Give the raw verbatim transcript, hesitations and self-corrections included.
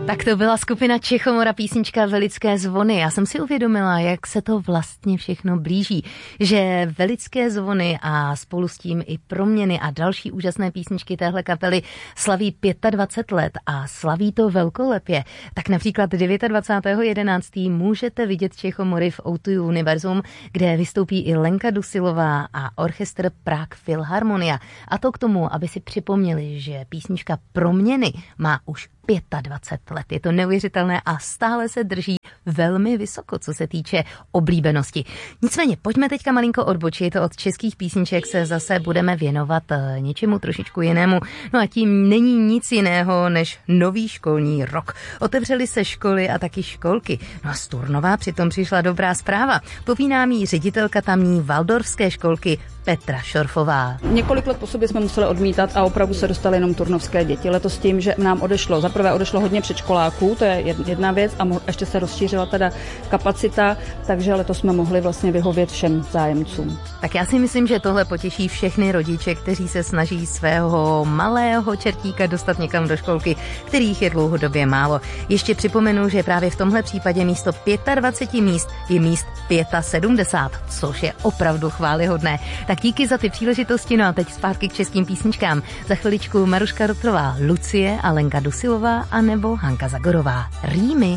Tak to byla skupina Čechomora, písnička Velické zvony. Já jsem si uvědomila, jak se to vlastně všechno blíží. Že Velické zvony a spolu s tím i Proměny a další úžasné písničky téhle kapely slaví dvacet pět let a slaví to velkolepě. Tak například dvacátého devátého jedenáctého můžete vidět Čechomory v ó dva Univerzum, kde vystoupí i Lenka Dusilová a orchestr Prague Philharmonia. A to k tomu, aby si připomněli, že písnička Proměny má už dvacet pět let. Je to neuvěřitelné a stále se drží velmi vysoko, co se týče oblíbenosti. Nicméně, pojďme teďka malinko odbočit. Od českých písniček se zase budeme věnovat něčemu trošičku jinému. No a tím není nic jiného než nový školní rok. Otevřely se školy a taky školky. No a z Turnova přitom přišla dobrá zpráva. Poví nám jí ředitelka tamní Waldorfské školky Petra Šorfová. Několik let po sobě jsme museli odmítat a opravdu se dostaly jenom turnovské děti. Letos tím, že nám odešlo, za prvé odešlo hodně předškoláků, to je jedna věc, a ještě se rozšířila teda kapacita, takže letos jsme mohli vlastně vyhovět všem zájemcům. Tak já si myslím, že tohle potěší všechny rodiče, kteří se snaží svého malého čertíka dostat někam do školky, kterých je dlouhodobě málo. Ještě připomenu, že právě v tomhle případě místo dvacet pět míst je míst sedmdesát pět, což je opravdu chvályhodné. Tak díky za ty příležitosti, no a teď zpátky k českým písničkám. Za chviličku Maruška Rotrová, Lucie a Lenka Dusilová a nebo Hanka Zagorová. Rýmy.